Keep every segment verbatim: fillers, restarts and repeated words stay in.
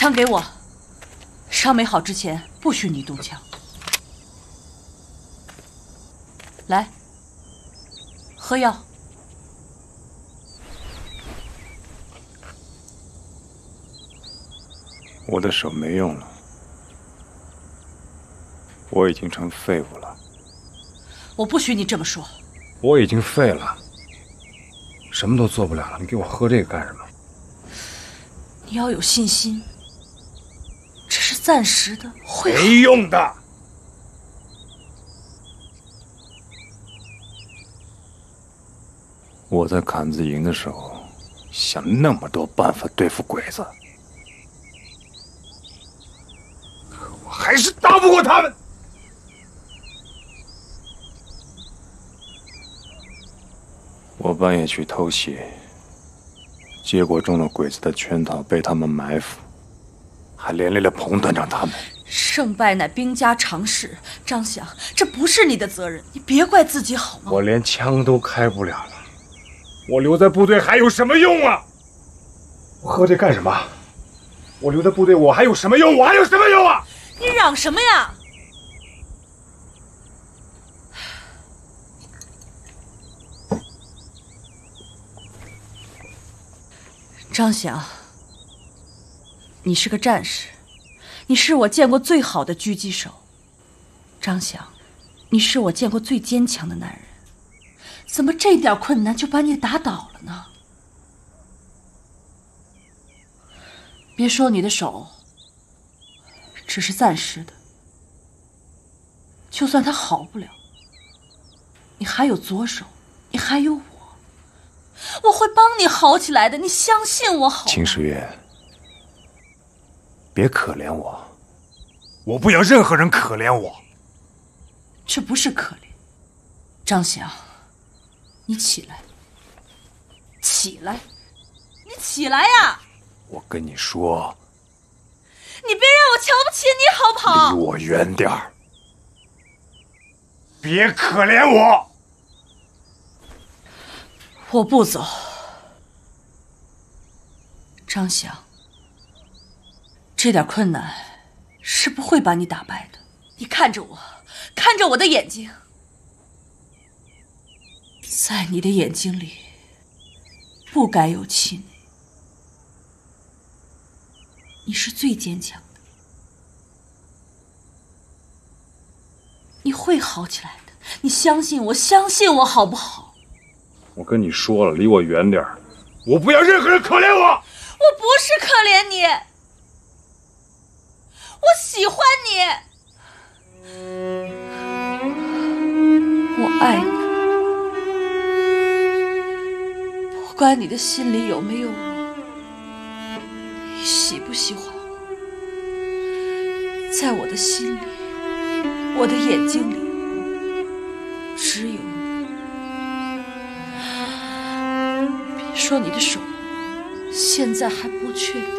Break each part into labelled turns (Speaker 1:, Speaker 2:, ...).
Speaker 1: 枪给我，伤没好之前不许你动枪。来，喝药。
Speaker 2: 我的手没用了，我已经成废物了。
Speaker 1: 我不许你这么说。
Speaker 2: 我已经废了，什么都做不了了，你给我喝这个干什么？
Speaker 1: 你要有信心，这是暂时的，会好。
Speaker 2: 没用的。我在坎子营的时候，想那么多办法对付鬼子，可我还是打不过他们。我半夜去偷血，结果中了鬼子的圈套，被他们埋伏，还连累了彭团长他们。
Speaker 1: 胜败乃兵家常事，张翔，这不是你的责任，你别怪自己好吗？
Speaker 2: 我连枪都开不了了，我留在部队还有什么用啊？我喝这干什么？我留在部队我还有什么用？我还有什么用啊？
Speaker 1: 你嚷什么呀？张翔，你是个战士，你是我见过最好的狙击手。张翔，你是我见过最坚强的男人，怎么这点困难就把你打倒了呢？别说你的手只是暂时的，就算它好不了，你还有左手，你还有我。我会帮你好起来的，你相信我好吗？
Speaker 2: 秦时月，别可怜我，我不要任何人可怜我。
Speaker 1: 这不是可怜，张翔，你起来，起来，你起来呀！
Speaker 2: 我跟你说，
Speaker 1: 你别让我瞧不起你好不好？
Speaker 2: 离我远点儿，别可怜我。
Speaker 1: 我不走，张翔，这点困难是不会把你打败的。你看着我，看着我的眼睛，在你的眼睛里不该有气馁。你是最坚强的，你会好起来的。你相信我，相信我好不好？
Speaker 2: 我跟你说了，离我远点儿，我不要任何人可怜我。
Speaker 1: 我不是可怜你，我喜欢你，我爱你。不管你的心里有没有我，你喜不喜欢我，在我的心里，我的眼睛里，只有你。说你的手现在还不确定，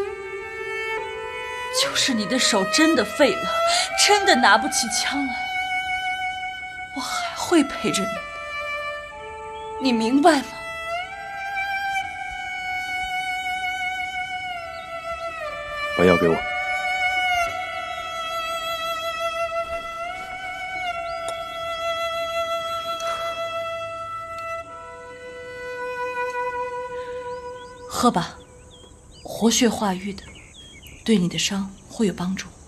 Speaker 1: 就是你的手真的废了，真的拿不起枪来，我还会陪着你的，你明白吗？
Speaker 2: 把药给我。
Speaker 1: 喝吧，活血化瘀的，对你的伤会有帮助。